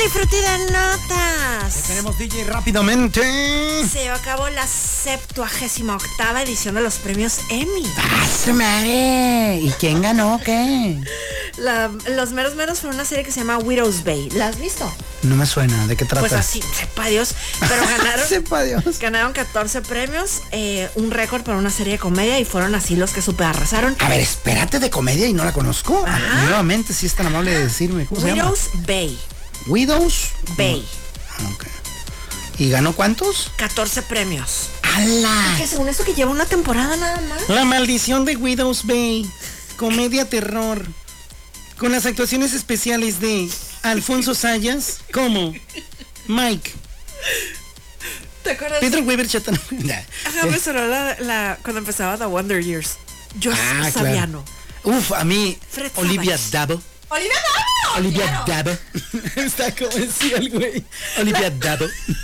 Frutti de notas. ¿Qué tenemos, DJ? Rápidamente. Se acabó la 78ª edición de los premios Emmy. ¡Ah, madre! ¿Y quién ganó? ¿Qué? Los meros fueron una serie que se llama Widow's Bay. ¿La has visto? No me suena. ¿De qué trata? Pues así, sepa Dios. Pero ganaron. Sepa Dios. Ganaron 14 premios, un récord para una serie de comedia y fueron así los que super arrasaron. A ver, espérate, de comedia y no la conozco. Nuevamente, si es tan amable de decirme. ¿Cómo se llama? Widow's Bay. Widow's Bay. Ok. ¿Y ganó cuántos? 14 premios. ¡Hala! Que según esto que lleva una temporada nada más. La maldición de Widow's Bay. Comedia terror. Con las actuaciones especiales de Alfonso Sayas como Mike. ¿Te acuerdas? Pedro Weber Chatano. Ajá, me sonó cuando empezaba The Wonder Years. Josh Saviano. Claro. Uf, a mí Fred Olivia Savage. Dabo. Olivia Dabo. Está como decía el güey. Olivia Dabo.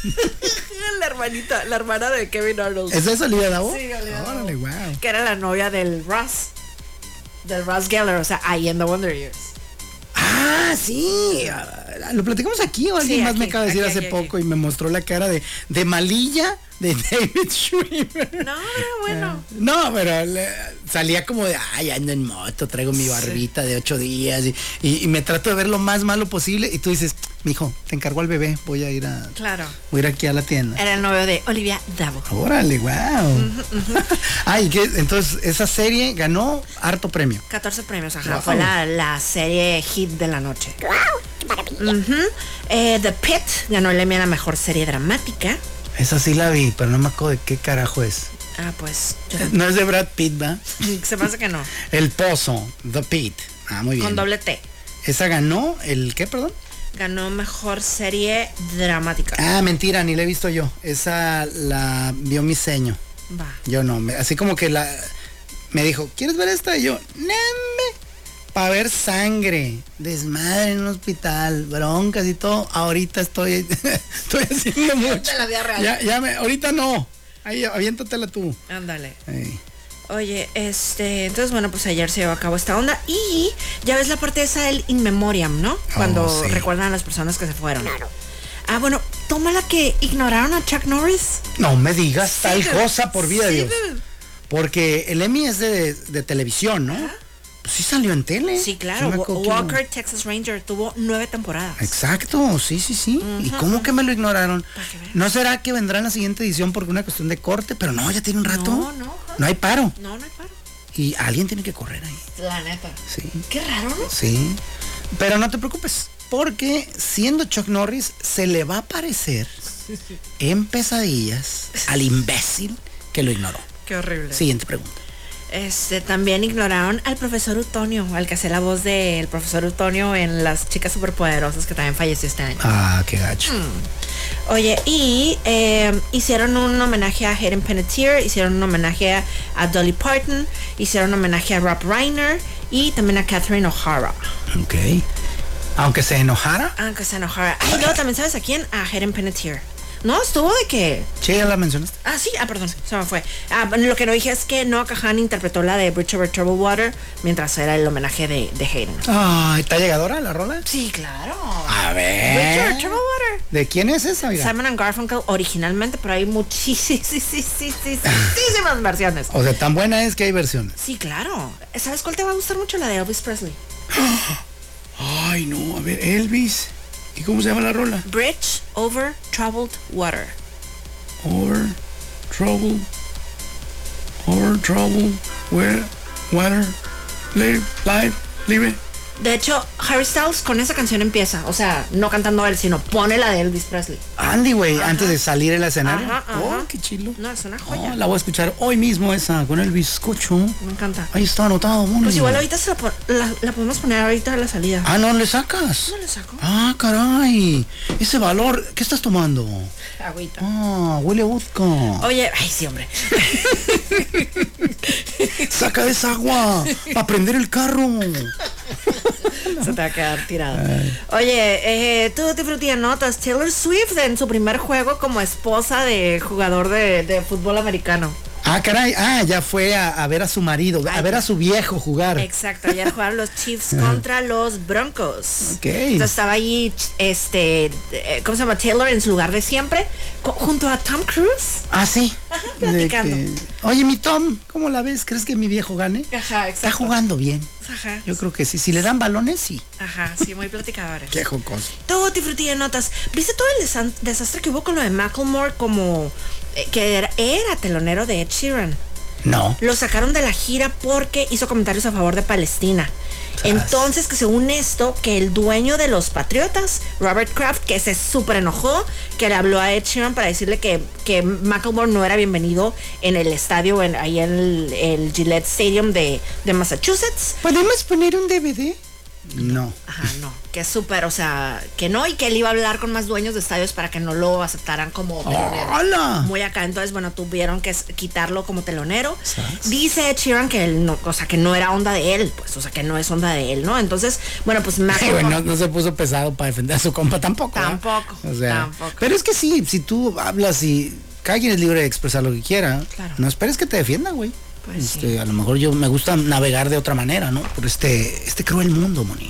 La hermana de Kevin Arnold. ¿Esa es Olivia Dabo? Sí, Olivia Dabo. Órale, wow. Que era la novia del Ross Geller, o sea, ahí en The Wonder Years. Ah, sí. Lo platicamos aquí o alguien más me acaba de decir hace poco y me mostró la cara de malilla de David Schwimmer. No, bueno. No, pero salía como de, ay, ando en moto, traigo mi barbita de 8 días y me trato de ver lo más malo posible y tú dices, mijo, te encargo al bebé, voy a ir aquí a la tienda. Era el novio de Olivia Dabo. Órale, wow. Ay, entonces esa serie ganó harto premio. 14 premios, ajá. Wow. Fue la serie hit de la noche. The Pit ganó el Emmy a la mejor serie dramática. Esa sí la vi, pero no me acuerdo de qué carajo es. Ah, pues. No es de Brad Pitt, ¿va? Se me hace que no. El Pozo, The Pit. Ah, muy bien. Con doble T. Esa ganó el ¿qué, perdón? Ganó mejor serie dramática. Ah, mentira, ni la he visto yo. Esa la vio mi seño. Va. Yo no, así como que me dijo, ¿quieres ver esta? Y yo, ¡Name! Para ver sangre, desmadre en un hospital, broncas y todo. Ahorita estoy haciendo mucho. De la vida real. Ahorita no. Ahí, aviéntatela tú. Ándale. Hey. Oye, entonces bueno, pues ayer se llevó a cabo esta onda y ya ves la parte esa del In Memoriam, ¿no? Cuando sí. recuerdan a las personas que se fueron. Claro. Ah, bueno, toma la que ignoraron a Chuck Norris. No me digas tal dude. cosa, por vida de Sí, Dios. dude. Porque el Emmy es de televisión, ¿no? Ajá. Pues sí salió en tele. Sí, claro. Walker, Texas Ranger, tuvo 9 temporadas. Exacto, sí. ¿Y cómo que me lo ignoraron? Para que veas. ¿No será que vendrá en la siguiente edición porque una cuestión de corte? Pero no, ya tiene un rato. No hay paro. No hay paro. Y alguien tiene que correr ahí. La neta. Sí. Qué raro, ¿no? Sí. Pero no te preocupes, porque siendo Chuck Norris, se le va a aparecer en pesadillas al imbécil que lo ignoró. Qué horrible. Siguiente pregunta. También ignoraron al profesor Utonio, al que hace la voz del profesor Utonio en Las Chicas Superpoderosas, que también falleció este año. Ah, qué gacho. Oye, y hicieron un homenaje a Hayden Panettiere, hicieron un homenaje a Dolly Parton, hicieron un homenaje a Rob Reiner y también a Catherine O'Hara. Ok. Aunque se enojara. Aunque se enojara. Ay, luego también, ¿sabes a quién? A Hayden Panettiere. No, estuvo de que... Sí, ya la mencionaste. Ah, sí, perdón, se me fue. Lo que no dije es que Noah Kahan interpretó la de Bridge Over Troubled Water mientras era el homenaje de Hayden. Ay, ¿está llegadora la rola? Sí, claro. A ver. Bridge Over Troubled Water. ¿De quién es esa, oiga? Simon and Garfunkel originalmente, pero hay muchísimas versiones. O sea, tan buena es que hay versiones. Sí, claro. ¿Sabes cuál te va a gustar mucho? La de Elvis Presley. Ay, no, a ver, Elvis. ¿Y cómo se llama la rola? Bridge Over Troubled Water. Over trouble, water, live. De hecho, Harry Styles con esa canción empieza. O sea, no cantando él, sino pone la de Elvis Presley. Andy, güey, antes de salir el escenario. Ajá. Oh, qué chilo. No, es una joya. Oh, la voy a escuchar hoy mismo esa, con el bizcocho. Me encanta. Ahí está anotado, mono. Pues igual ahorita la podemos poner ahorita a la salida. Ah, ¿no le sacas? No le saco. Ah, caray. Ese valor, ¿qué estás tomando? Agüita. Ah, huele a vodka. Oye, ay, sí, hombre. Saca esa agua para prender el carro. Se te va a quedar tirado. Oye, tú te frutías notas. Taylor Swift en su primer juego como esposa de jugador de fútbol americano. Ah, caray. Ah, ya fue a ver a su marido, a ver a su viejo jugar. Exacto, ayer jugaron los Chiefs contra los Broncos. Ok. Entonces estaba ahí, ¿cómo se llama? Taylor en su lugar de siempre, junto a Tom Cruise. Ah, sí. Ajá, platicando. Oye, mi Tom, ¿cómo la ves? ¿Crees que mi viejo gane? Ajá, exacto. Está jugando bien. Ajá. Yo creo que sí. Si le dan balones, sí. Ajá, sí, muy platicadores. Qué jocoso. Tutti frutti de notas. ¿Viste todo el desastre que hubo con lo de Macklemore como que era telonero de Ed Sheeran? No. Lo sacaron de la gira porque hizo comentarios a favor de Palestina. Entonces, que según esto, que el dueño de los Patriotas, Robert Kraft, que se súper enojó, que le habló a Ed Sheeran para decirle que Macklemore no era bienvenido en el estadio, ahí en el Gillette Stadium de Massachusetts. ¿Podemos poner un DVD? No. Ajá, no, que es súper, o sea, que no, y que él iba a hablar con más dueños de estadios para que no lo aceptaran como telonero. ¡Hola! Muy acá, entonces, bueno, tuvieron que quitarlo como telonero. ¿Sabes? Dice Ed Sheeran que él no, o sea, que no era onda de él, pues, o sea, que no es onda de él, ¿no? Entonces, bueno, pues Bueno, no se puso pesado para defender a su compa tampoco. Tampoco, O sea, tampoco. Pero es que sí, si tú hablas y cada quien es libre de expresar lo que quiera, Claro. no esperes que te defiendan, güey. Pues sí. A lo mejor yo me gusta navegar de otra manera, ¿no? Por este cruel mundo, Moni.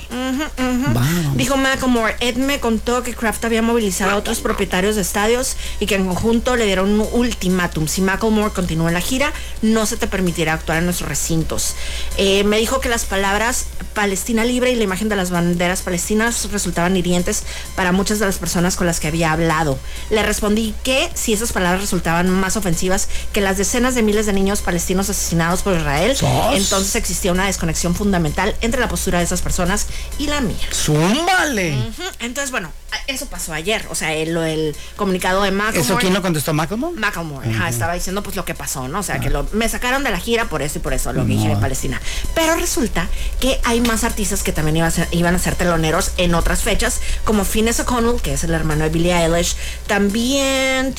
Vamos. Dijo Macklemore, Ed me contó que Kraft había movilizado a otros propietarios de estadios y que en conjunto le dieron un ultimátum. Si Macklemore continúa en la gira, no se te permitirá actuar en nuestros recintos. Me dijo que las palabras Palestina libre y la imagen de las banderas palestinas resultaban hirientes para muchas de las personas con las que había hablado. Le respondí que si esas palabras resultaban más ofensivas que las decenas de miles de niños palestinos asesinados por Israel, ¡Sos! entonces existía una desconexión fundamental entre la postura de esas personas y la mía. ¡Zúmbale! Entonces, bueno, eso pasó ayer. O sea, el comunicado de Macklemore. ¿Eso quién lo contestó, Macklemore? Macklemore, estaba diciendo pues lo que pasó, ¿no? O sea, que me sacaron de la gira por eso y por eso, lo que dije de Palestina. Pero resulta que hay más artistas que también iban a ser teloneros en otras fechas, como Finneas O'Connell, que es el hermano de Billie Eilish, también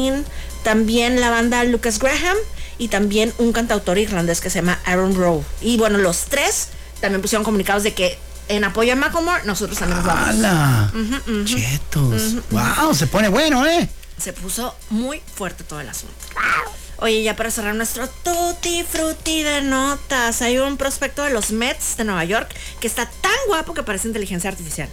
también la banda Lucas Graham y también un cantautor irlandés que se llama Aaron Rowe. Y bueno, los tres también pusieron comunicados de que en apoyo a Macklemore, nosotros también nos vamos. ¡Hala! Chetos. ¡Wow! Se pone bueno, ¿eh? Se puso muy fuerte todo el asunto. Oye, ya para cerrar nuestro tutti frutti de notas, hay un prospecto de los Mets de Nueva York que está tan guapo que parece inteligencia artificial.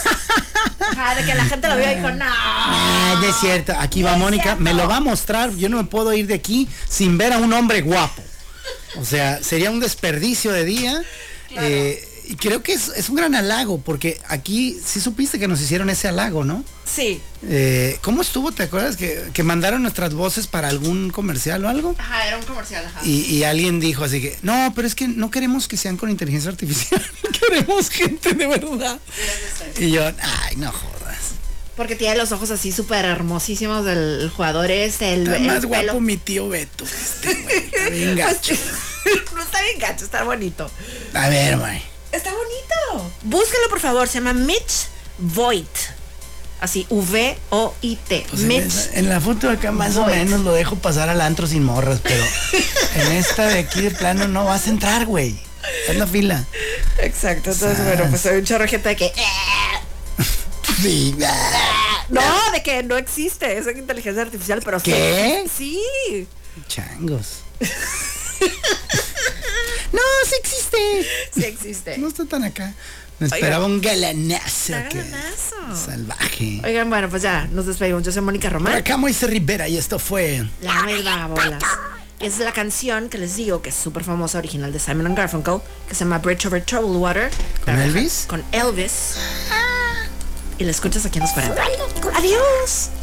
Ajá, de que la gente lo vio y dijo, no. No es cierto. Aquí va Mónica, me lo va a mostrar. Yo no me puedo ir de aquí sin ver a un hombre guapo. O sea, sería un desperdicio de día. Claro. Y creo que es un gran halago, porque aquí sí supiste que nos hicieron ese halago, ¿no? Sí. ¿Cómo estuvo? ¿Te acuerdas que mandaron nuestras voces para algún comercial o algo? Ajá, era un comercial, ajá. Y alguien dijo así que, no, pero es que no queremos que sean con inteligencia artificial, queremos gente de verdad. Y yo, ay, no jodas. Porque tiene los ojos así súper hermosísimos del jugador este, Está más pelo. guapo mi tío Beto. Güey, está bien gacho. No está bien gacho, está bonito. A ver, güey. Está bonito. Búscalo, por favor. Se llama Mitch Voigt. Así, V-O-I-T. Pues Mitch. en la foto de acá más o menos lo dejo pasar al antro sin morras, pero en esta de aquí de plano no vas a entrar, güey. Haz la fila. Exacto. Entonces, bueno, pues hay un chorro de gente de que... Sí. No, de que no existe esa inteligencia artificial, pero ¿Qué? Sí. Changos. No, sí existe. Sí existe. No está tan acá. Me esperaba un galanazo. Galanazo. Salvaje. Oigan, bueno, pues ya nos despedimos. Yo soy Mónica Por Román. acá Moisés Rivera y esto fue La verdad, bolas. Es la canción que les digo que es súper famosa, original de Simon & Garfunkel, que se llama Bridge Over Troubled Water. ¿Con Elvis? Con Elvis. Y la escuchas aquí en los 40. Adiós.